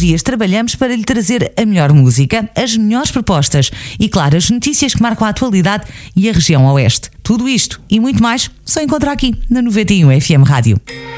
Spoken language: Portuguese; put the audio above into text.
dias trabalhamos para lhe trazer a melhor música, as melhores propostas e, claro, as notícias que marcam a atualidade e a região oeste. Tudo isto e muito mais só encontra aqui na 91 FM Rádio.